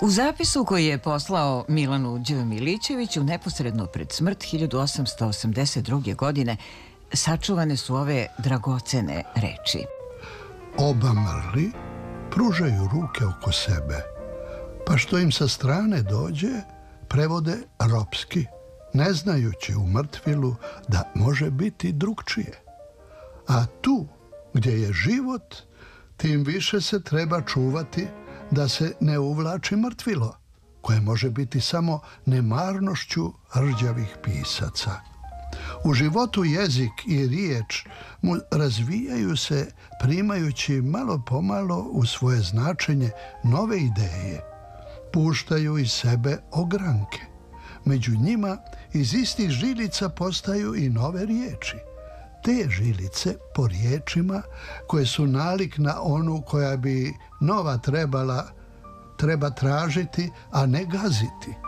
U zapisu koji je poslao Milanu Đ. neposredno pred smrt 1882. godine sačuvane su ove dragocene reči. Oba mrli pružaju ruke oko sebe, pa što im sa strane dođe, prevode ropski, ne znajući u mrtvilu da može biti drugčije. A tu gdje je život, tim više se treba čuvati da se ne uvlači mrtvilo, koje može biti samo nemarnošću rđavih pisaca. U životu jezik i riječ mu razvijaju se primajući malo pomalo u svoje značenje nove ideje. Puštaju iz sebe ogranke. Među njima iz istih žilica postaju i nove riječi. Te žilice po riječima koje su nalik na onu koja bi nova treba tražiti, a ne gaziti.